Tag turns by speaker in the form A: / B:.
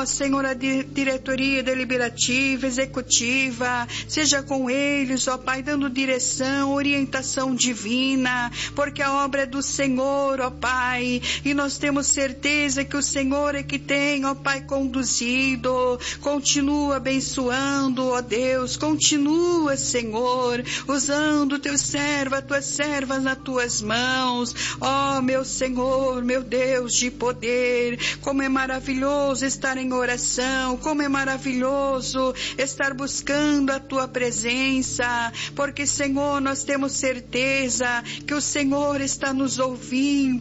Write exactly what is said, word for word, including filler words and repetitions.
A: ó Senhor, a di- diretoria deliberativa, executiva, seja com eles, ó Pai, dando direção, orientação divina, porque a obra é do Senhor, ó Pai, e nós temos certeza que o Senhor é que tem, ó Pai, conduzido. Continua abençoando, ó Deus, continua, Senhor, usando o teu servo, as tuas servas nas tuas mãos, ó meu Senhor, meu Deus de poder. Como é maravilhoso estar em oração, como é maravilhoso estar buscando a tua presença, porque, Senhor, nós temos certeza que o Senhor está nos ouvindo,